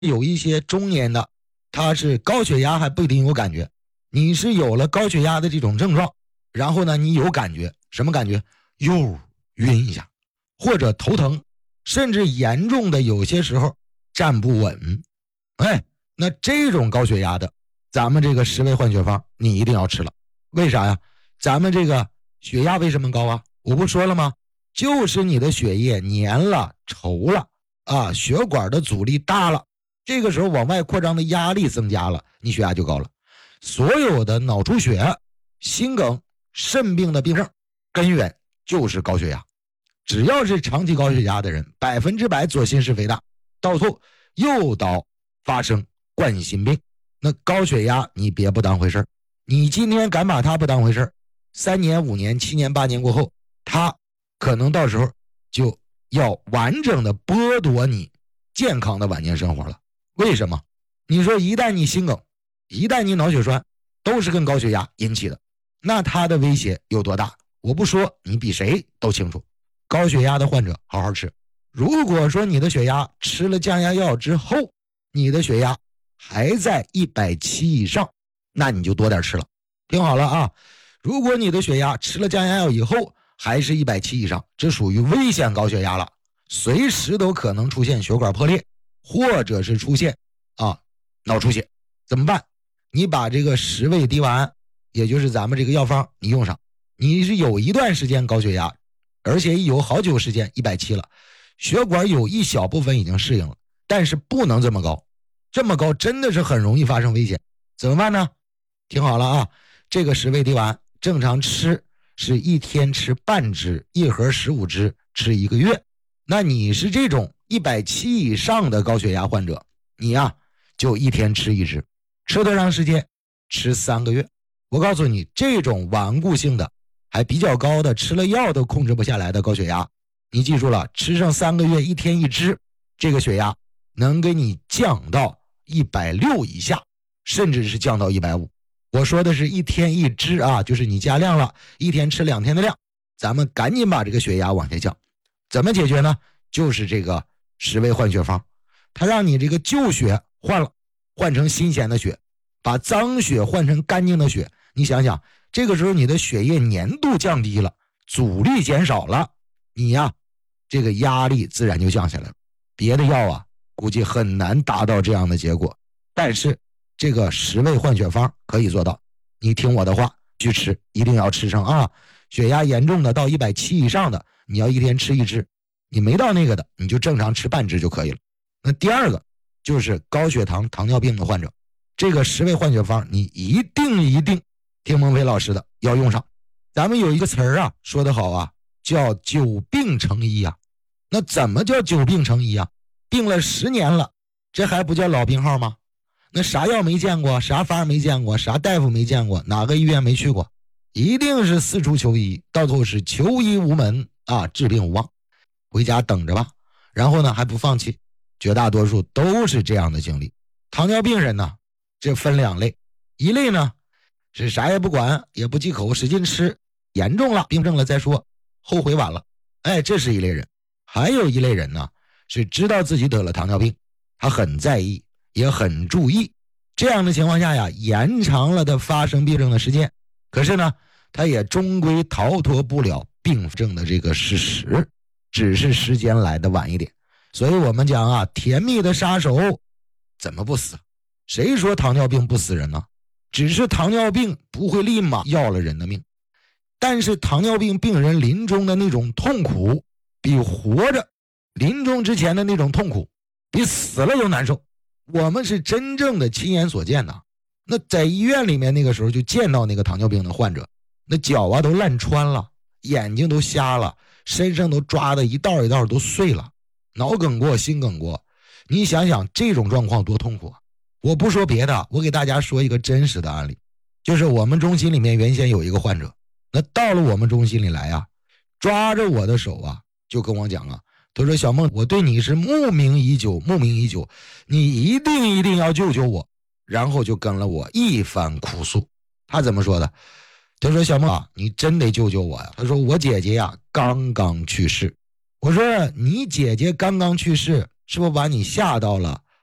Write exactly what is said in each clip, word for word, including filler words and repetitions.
有一些中年的，他是高血压还不一定有感觉，你是有了高血压的这种症状，然后呢你有感觉，什么感觉？又晕一下，或者头疼，甚至严重的有些时候站不稳。哎，那这种高血压的，咱们这个十味换血方你一定要吃了。为啥呀？咱们这个血压为什么高啊？我不说了吗？就是你的血液黏了稠了啊，血管的阻力大了，这个时候往外扩张的压力增加了，你血压就高了。所有的脑出血、心梗、肾病的病症根源就是高血压。只要是长期高血压的人，百分之百左心室肥大，到后诱导发生冠心病。那高血压你别不当回事，你今天敢把它不当回事，三年、五年、七年、八年过后，它可能到时候就要完整的剥夺你健康的晚年生活了。为什么？你说一旦你心梗，一旦你脑血栓，都是跟高血压引起的，那它的威胁有多大？我不说，你比谁都清楚。高血压的患者好好吃，如果说你的血压吃了降压药之后，你的血压还在一百七以上，那你就多点吃了。听好了啊，如果你的血压吃了降压药以后还是一百七以上，这属于危险高血压了，随时都可能出现血管破裂，或者是出现啊脑出血。怎么办？你把这个十味地瓦胺，也就是咱们这个药方你用上，你是有一段时间高血压，而且有好久时间一百七了，血管有一小部分已经适应了，但是不能这么高，这么高真的是很容易发生危险。怎么办呢？听好了啊，这个十味地瓦胺正常吃是一天吃半支，一盒十五支，吃一个月。那你是这种一百七以上的高血压患者，你呀、啊、就一天吃一支，吃多长时间？吃三个月。我告诉你，这种顽固性的还比较高的，吃了药都控制不下来的高血压，你记住了，吃上三个月，一天一支，这个血压能给你降到一百六以下，甚至是降到一百五。我说的是一天一支啊，就是你加量了，一天吃两天的量，咱们赶紧把这个血压往下降。怎么解决呢？就是这个十味换血方，它让你这个旧血换了，换成新鲜的血，把脏血换成干净的血。你想想，这个时候你的血液粘度降低了，阻力减少了，你呀这个压力自然就降下来了。别的药啊估计很难达到这样的结果，但是这个十味换血方可以做到。你听我的话去吃，一定要吃上啊！血压严重的到一百七以上的，你要一天吃一支，你没到那个的，你就正常吃半支就可以了。那第二个就是高血糖、糖尿病的患者，这个十味换血方你一定一定听孟非老师的要用上。咱们有一个词儿啊说得好啊，叫久病成医啊。那怎么叫久病成医啊？病了十年了，这还不叫老病号吗？那啥药没见过，啥方没见过，啥大夫没见过，哪个医院没去过，一定是四处求医，到头是求医无门啊，治病无望，回家等着吧。然后呢还不放弃，绝大多数都是这样的经历。糖尿病人呢这分两类，一类呢是啥也不管，也不忌口，使劲吃，严重了病症了再说，后悔晚了，哎，这是一类人。还有一类人呢是知道自己得了糖尿病，他很在意也很注意，这样的情况下呀，延长了他发生病症的时间，可是呢他也终归逃脱不了病症的这个事实，只是时间来的晚一点。所以我们讲啊，甜蜜的杀手怎么不死？谁说糖尿病不死人呢？只是糖尿病不会立马要了人的命，但是糖尿病病人临终的那种痛苦，比活着临终之前的那种痛苦比死了都难受。我们是真正的亲眼所见的。那在医院里面那个时候就见到那个糖尿病的患者，那脚啊都烂穿了，眼睛都瞎了，身上都抓的一道一道都碎了，脑梗过心梗过。你想想这种状况多痛苦啊！我不说别的，我给大家说一个真实的案例，就是我们中心里面原先有一个患者，那到了我们中心里来啊，抓着我的手啊就跟我讲啊，他说小孟，我对你是慕名已久慕名已久，你一定一定要救救我。然后就跟了我一番哭诉。他怎么说的？他说小孟啊，你真得救救我呀。他说我姐姐呀刚刚去世。我说你姐姐刚刚去世，是不是把你吓到了，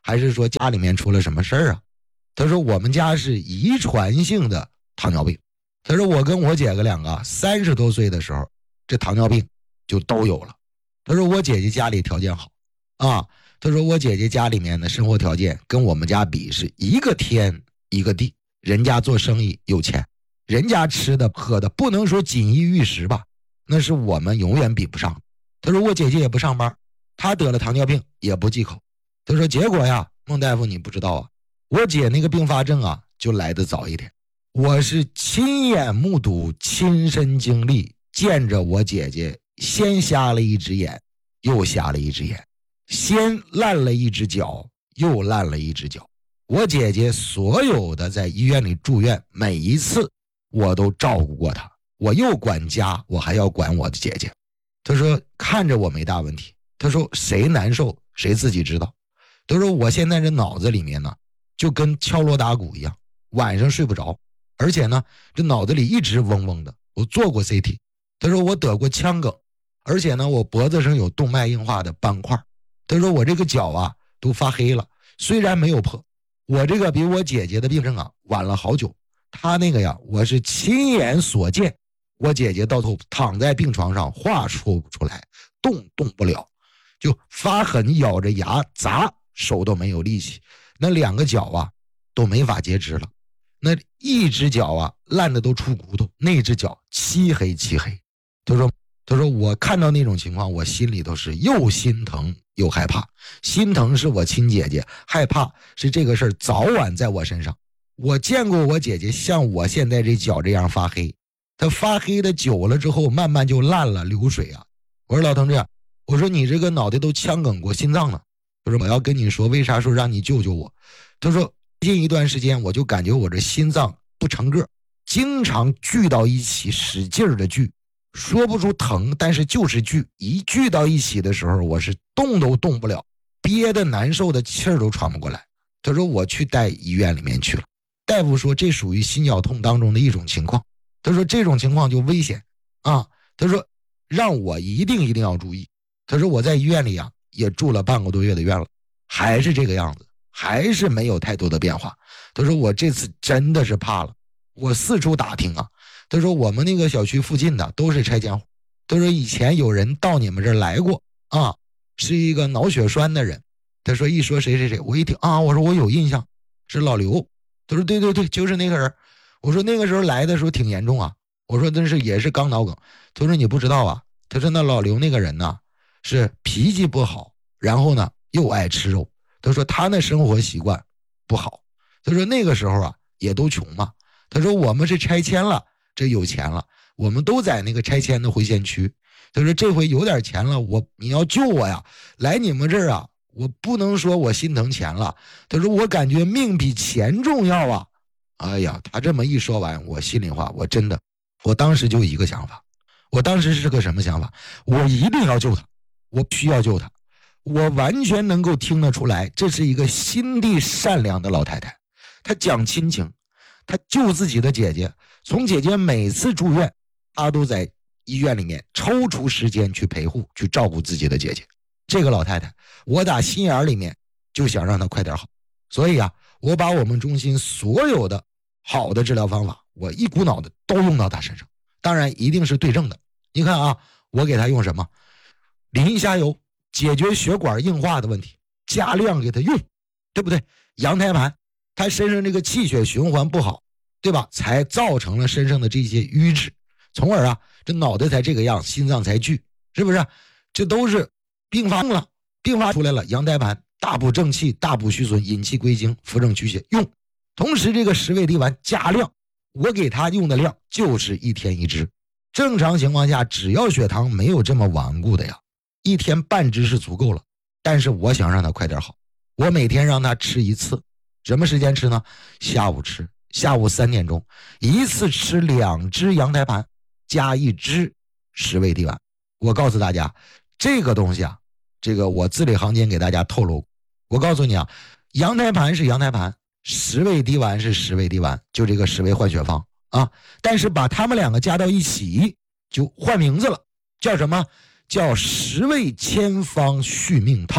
还是说家里面出了什么事儿啊？他说我们家是遗传性的糖尿病。他说我跟我姐哥两个三十多岁的时候，这糖尿病就都有了。他说我姐姐家里条件好啊，他说我姐姐家里面的生活条件跟我们家比是一个天一个地，人家做生意有钱，人家吃的喝的不能说锦衣玉食吧，那是我们永远比不上。他说我姐姐也不上班，她得了糖尿病也不忌口。他说结果呀，孟大夫你不知道啊，我姐那个并发症啊就来得早一点。我是亲眼目睹亲身经历，见着我姐姐先瞎了一只眼又瞎了一只眼，先烂了一只脚又烂了一只脚。我姐姐所有的在医院里住院，每一次我都照顾过她，我又管家我还要管我的姐姐。他说看着我没大问题，他说谁难受谁自己知道。他说我现在这脑子里面呢就跟敲锣打鼓一样，晚上睡不着，而且呢这脑子里一直嗡嗡的。我做过 C T， 他说我得过腔梗，而且呢我脖子上有动脉硬化的斑块。他说我这个脚啊都发黑了，虽然没有破，我这个比我姐姐的病症啊晚了好久。他那个呀我是亲眼所见，我姐姐到头躺在病床上，话说不出来，动动不了，就发狠咬着牙砸，手都没有力气，那两个脚啊都没法截肢了，那一只脚啊烂的都出骨头，那只脚漆黑漆黑。他说他说我看到那种情况，我心里都是又心疼又害怕。心疼是我亲姐姐，害怕是这个事儿早晚在我身上。我见过我姐姐像我现在这脚这样发黑，她发黑的久了之后慢慢就烂了，流水啊。我说老同志，我说你这个脑袋都腔梗过心脏了。他说我要跟你说为啥说让你救救我。他说近一段时间我就感觉我这心脏不成个，经常聚到一起使劲的聚，说不出疼，但是就是聚，一聚到一起的时候我是动都动不了，憋得难受的气儿都喘不过来。他说我去带医院里面去了，大夫说这属于心绞痛当中的一种情况。他说这种情况就危险啊，他说让我一定一定要注意。他说我在医院里啊也住了半个多月的院了，还是这个样子，还是没有太多的变化。他说我这次真的是怕了，我四处打听啊，他说我们那个小区附近的都是拆迁户，他说以前有人到你们这儿来过啊，是一个脑血栓的人。他说一说谁谁谁，我一听啊，我说我有印象，是老刘。他说对对对，就是那个人。我说那个时候来的时候挺严重啊，我说但是也是刚脑梗。他说你不知道啊，他说那老刘那个人呢是脾气不好，然后呢又爱吃肉。他说他那生活习惯不好。他说那个时候啊也都穷嘛。他说我们是拆迁了，这有钱了，我们都在那个拆迁的回县区。他说这回有点钱了，我你要救我呀，来你们这儿啊，我不能说我心疼钱了，他说我感觉命比钱重要啊。哎呀，他这么一说完，我心里话，我真的，我当时就一个想法，我当时是个什么想法？我一定要救他，我需要救他。我完全能够听得出来，这是一个心地善良的老太太，她讲亲情，她救自己的姐姐，从姐姐每次住院，她都在医院里面抽出时间去陪护，去照顾自己的姐姐。这个老太太，我打心眼里面就想让她快点好，所以啊，我把我们中心所有的好的治疗方法，我一股脑的都用到她身上，当然一定是对症的。你看啊，我给她用什么？磷虾油解决血管硬化的问题，加量给她用，对不对？羊胎盘，她身上这个气血循环不好，对吧？才造成了身上的这些瘀滞，从而啊，这脑袋才这个样，心脏才聚，是不是？这都是并发了，并发出来了。羊胎盘大补正气，大补虚损，引气归经，扶正驱邪用。同时这个十味地丸加量，我给他用的量就是一天一支。正常情况下，只要血糖没有这么顽固的呀，一天半支是足够了。但是我想让他快点好，我每天让他吃一次。什么时间吃呢？下午吃，下午三点钟，一次吃两支羊胎盘加一支十味地丸。我告诉大家，这个东西啊，这个我字里行间给大家透露，我告诉你啊，羊胎盘是羊胎盘，十味地丸是十味地丸，就这个十味换血方啊。但是把它们两个加到一起就换名字了，叫什么？叫十味千方续命汤。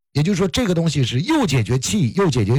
也就是说这个东西是又解决气又解决